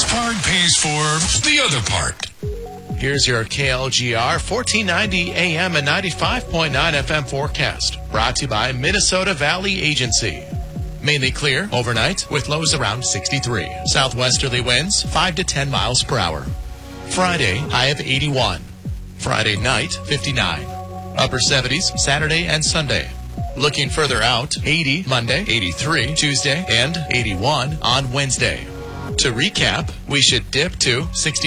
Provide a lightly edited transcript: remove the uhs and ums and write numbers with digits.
This part pays for the other part. Here's your KLGR 1490 AM and 95.9 FM forecast, brought to you by Minnesota Valley Agency. Mainly clear overnight with lows around 63. Southwesterly winds 5 to 10 miles per hour. Friday, high of 81. Friday night, 59. Upper 70s Saturday and Sunday. Looking further out, 80 Monday, 83 Tuesday, and 81 on Wednesday. To recap, we should dip to 60.